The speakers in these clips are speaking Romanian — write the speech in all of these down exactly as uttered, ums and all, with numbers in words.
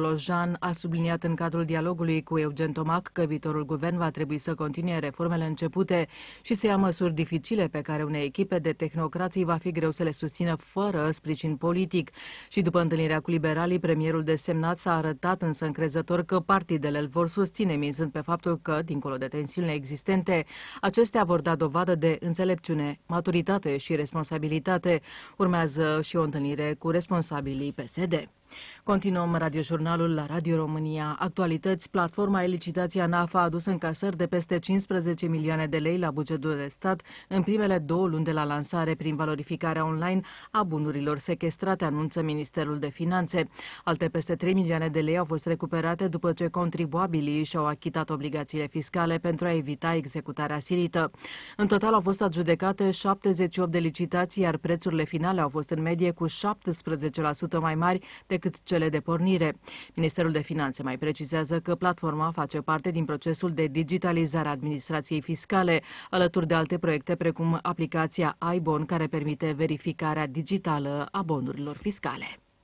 Tolojan a subliniat în cadrul dialogului cu Eugen Tomac că viitorul guvern va trebui să continue reformele începute și să ia măsuri dificile pe care unei echipe de tehnocrații va fi greu să le susțină fără sprijin politic. Și după întâlnirea cu liberalii, premierul desemnat s-a arătat însă încrezător că partidele îl vor susține, mizând pe faptul că, dincolo de tensiunile existente, acestea vor da dovadă de înțelepciune, maturitate și responsabilitate. Urmează și o întâlnire cu responsabilii P S D. Continuăm radiojurnalul la Radio România. Actualități, platforma e-licitația ANAF a adus încasări de peste cincisprezece milioane de lei la bugetul de stat în primele două luni de la lansare prin valorificarea online a bunurilor sechestrate, anunță Ministerul de Finanțe. Alte peste trei milioane de lei au fost recuperate după ce contribuabilii și-au achitat obligațiile fiscale pentru a evita executarea silită. În total au fost adjudecate șaptezeci și opt de licitații, iar prețurile finale au fost în medie cu șaptesprezece la sută mai mari decât cele de pornire. Ministerul de Finanțe mai precizează că platforma face parte din procesul de digitalizare a administrației fiscale, alături de alte proiecte precum aplicația iBon, care permite verificarea digitală a bonurilor fiscale.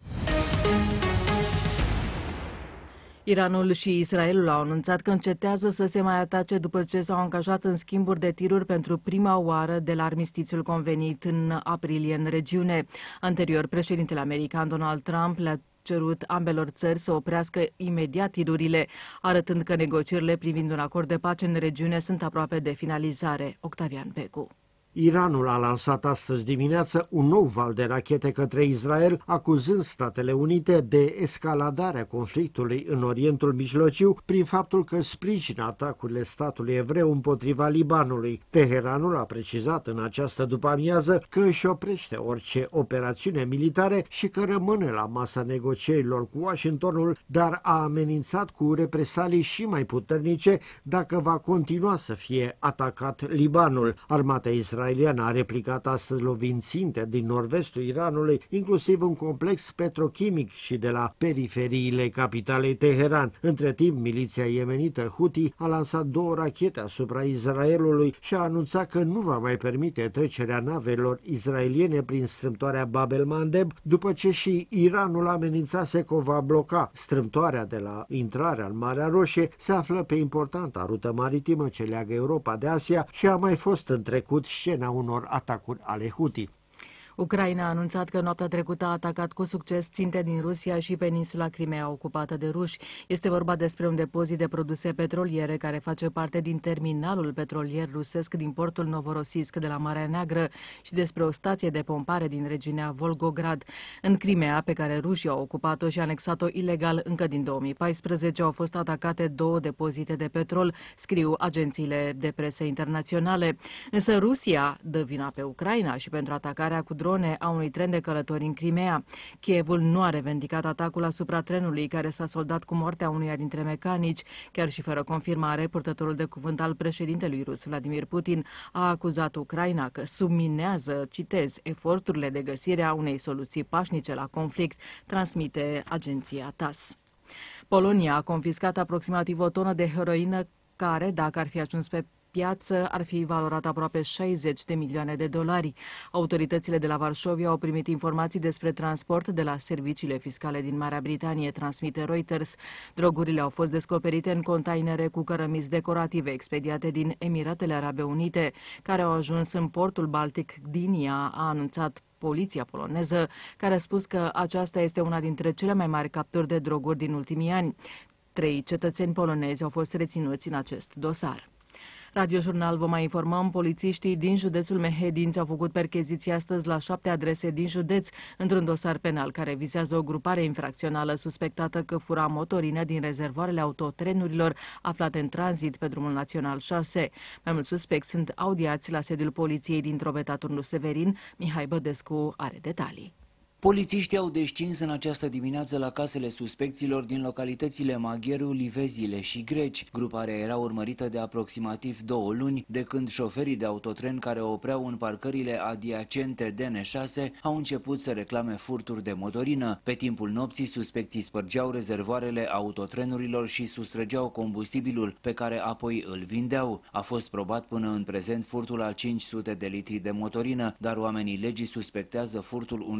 Iranul și Israelul au anunțat că încetează să se mai atace după ce s-au angajat în schimburi de tiruri pentru prima oară de la armistițiul convenit în aprilie în regiune. Anterior, președintele american Donald Trump le-a cerut ambelor țări să oprească imediat tirurile, arătând că negocierile privind un acord de pace în regiune sunt aproape de finalizare. Octavian Becu. Iranul a lansat astăzi dimineață un nou val de rachete către Israel, acuzând Statele Unite de escaladarea conflictului în Orientul Mijlociu prin faptul că sprijină atacurile statului evreu împotriva Libanului. Teheranul a precizat în această după-amiază că își oprește orice operațiune militare și că rămâne la masa negocierilor cu Washingtonul, dar a amenințat cu represalii și mai puternice dacă va continua să fie atacat Libanul. Armata israeliană a replicat astăzi lovind ținte din nord-vestul Iranului, inclusiv un complex petrochimic și de la periferiile capitalei Teheran. Între timp, miliția yemenită Houthi a lansat două rachete asupra Israelului și a anunțat că nu va mai permite trecerea navelor israeliene prin strâmtoarea Bab el-Mandeb, după ce și Iranul amenințase că o va bloca. Strâmtoarea de la intrarea în Marea Roșie se află pe importanta rută maritimă ce leagă Europa de Asia și a mai fost în trecut scena unor atacuri ale Houthi. Ucraina a anunțat că noaptea trecută a atacat cu succes ținte din Rusia și peninsula Crimea ocupată de ruși. Este vorba despre un depozit de produse petroliere care face parte din terminalul petrolier rusesc din portul Novorossiysk de la Marea Neagră și despre o stație de pompare din regiunea Volgograd. În Crimea, pe care rușii au ocupat-o și anexat-o ilegal încă din două mii paisprezece, au fost atacate două depozite de petrol, scriu agențiile de presă internaționale. Însă Rusia dă vina pe Ucraina și pentru atacarea cu drone a unui tren de călători în Crimea. Kievul nu a revendicat atacul asupra trenului, care s-a soldat cu moartea unuia dintre mecanici. Chiar și fără confirmare, purtătorul de cuvânt al președintelui rus, Vladimir Putin, a acuzat Ucraina că subminează, citez, eforturile de găsire a unei soluții pașnice la conflict, transmite agenția T A S S. Polonia a confiscat aproximativ o tonă de heroină care, dacă ar fi ajuns pe piață, ar fi valorat aproape șaizeci de milioane de dolari. Autoritățile de la Varșovia au primit informații despre transport de la serviciile fiscale din Marea Britanie, transmite Reuters. Drogurile au fost descoperite în containere cu cărămizi decorative expediate din Emiratele Arabe Unite, care au ajuns în portul Baltic Gdynia, a anunțat poliția poloneză, care a spus că aceasta este una dintre cele mai mari capturi de droguri din ultimii ani. Trei cetățeni polonezi au fost reținuți în acest dosar. Radiojurnal vă mai informăm, polițiștii din județul Mehedinți au făcut percheziții astăzi la șapte adrese din județ într-un dosar penal care vizează o grupare infracțională suspectată că fura motorină din rezervoarele autotrenurilor aflate în tranzit pe drumul național șase. Mai mulți suspecți sunt audiați la sediul poliției din Drobeta Turnu Severin. Mihai Bădescu are detalii. Polițiștii au descins în această dimineață la casele suspecților din localitățile Magheru, Livezile și Greci. Gruparea era urmărită de aproximativ două luni, de când șoferii de autotren care opreau în parcările adiacente D N șase au început să reclame furturi de motorină. Pe timpul nopții, suspecții spărgeau rezervoarele autotrenurilor și sustrăgeau combustibilul, pe care apoi îl vindeau. A fost probat până în prezent furtul a cinci sute de litri de motorină, dar oamenii legii suspectează furtul unei cantități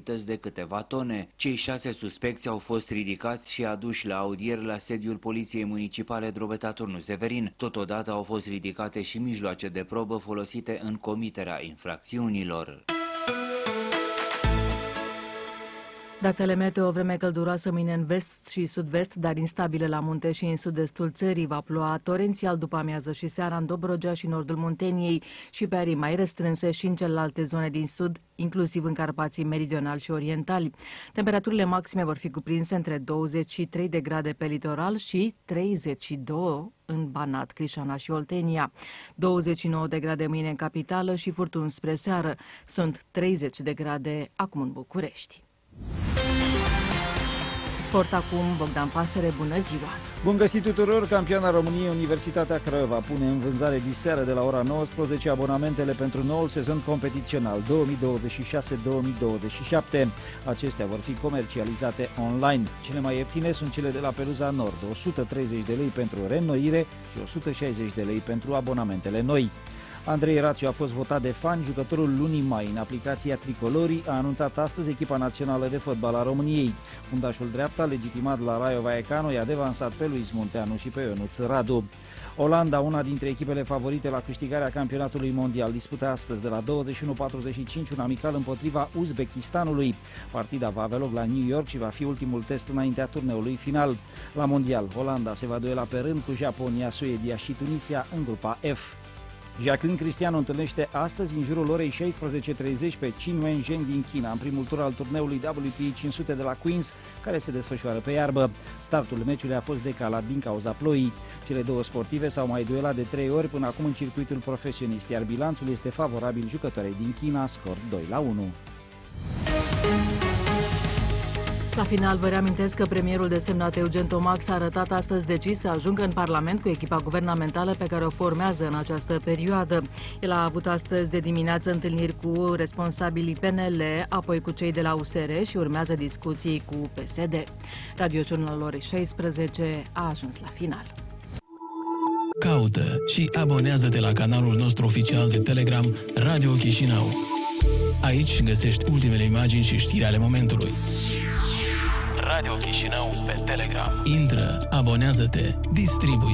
cantități de câteva tone. Cei șase suspecți au fost ridicați și aduși la audieri la sediul Poliției Municipale Drobeta Turnu Severin. Totodată au fost ridicate și mijloace de probă folosite în comiterea infracțiunilor. Datele meteo: vreme călduroasă mâine în vest și sud-vest, dar instabile la munte și în sud-estul țării. Va ploua torențial după amiază și seara în Dobrogea și nordul Munteniei și pe arii mai restrânse și în celelalte zone din sud, inclusiv în Carpații meridionali și orientali. Temperaturile maxime vor fi cuprinse între douăzeci și trei de grade pe litoral și treizeci și doi în Banat, Crișana și Oltenia. douăzeci și nouă de grade mâine în capitală și furtuni spre seară. Sunt treizeci de grade acum în București. Sport acum, Bogdan Pasăre, bună ziua! Bun găsit tuturor! Campioana României Universitatea Craiova pune în vânzare diseară de la ora nouăsprezece abonamentele pentru noul sezon competițional două mii douăzeci și șase două mii douăzeci și șapte. Acestea vor fi comercializate online. Cele mai ieftine sunt cele de la Peluza Nord, o sută treizeci de lei pentru reînnoire și o sută șaizeci de lei pentru abonamentele noi. Andrei Rațiu a fost votat de fani jucătorul lunii mai. În aplicația Tricolorii a anunțat astăzi echipa națională de fotbal a României. Fundașul dreapta, legitimat la Raio Vallecano, i-a devansat pe Luis Munteanu și pe Ionuț Radu. Olanda, una dintre echipele favorite la câștigarea campionatului mondial, dispută astăzi de la douăzeci și unu patruzeci și cinci un amical împotriva Uzbekistanului. Partida va avea loc la New York și va fi ultimul test înaintea turneului final. La mondial, Olanda se va duela pe rând cu Japonia, Suedia și Tunisia în grupa F. Jacqueline Cristiano întâlnește astăzi în jurul orei șaisprezece și treizeci pe Qin Wenzheng din China, în primul tur al turneului W T A cinci sute de la Queens, care se desfășoară pe iarbă. Startul meciului a fost decalat din cauza ploii. Cele două sportive s-au mai duelat de trei ori până acum în circuitul profesionist, iar bilanțul este favorabil jucătoarei din China, scor doi la unu. La final, vă reamintesc că premierul desemnat Eugen Tomac s-a arătat astăzi decis să ajungă în Parlament cu echipa guvernamentală pe care o formează în această perioadă. El a avut astăzi de dimineață întâlniri cu responsabilii P N L, apoi cu cei de la U S R și urmează discuții cu P S D. Radiojurnalul orei șaisprezece a ajuns la final. Caută și abonează-te la canalul nostru oficial de Telegram Radio Chișinău. Aici găsești ultimele imagini și știri ale momentului. Radio Chișinău pe Telegram. Intră, abonează-te, distribuie.